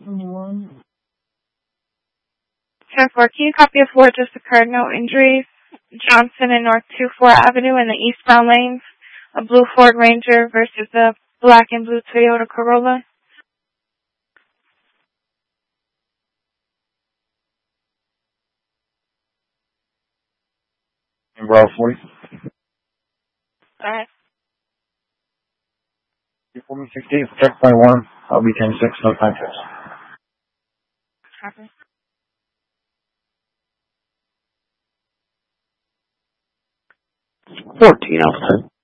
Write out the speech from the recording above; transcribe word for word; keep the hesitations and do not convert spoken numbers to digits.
ten four, can you copy of what just occurred? No injuries. Johnson and North two four Avenue in the eastbound lanes. A blue Ford Ranger versus a black and blue Toyota Corolla. Route forty. Alright. four sixty, check by one. I'll be ten six, no time six. Copy. fourteen out of ten.